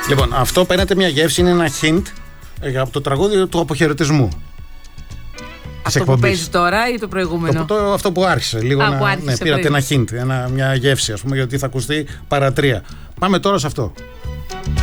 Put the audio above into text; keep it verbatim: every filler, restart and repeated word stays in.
Λοιπόν, αυτό παίρνετε μια γεύση, είναι ένα hint από το τραγούδι του αποχαιρετισμού. Αυτό που παίζει τώρα ή το προηγούμενο? Το, το, αυτό που άρχισε. Λίγο Α, να, που άρχισε, ναι, πήρατε πριν. ένα hint, ένα, μια γεύση, ας πούμε, γιατί θα ακουστεί παρατρία. Πάμε τώρα σε αυτό.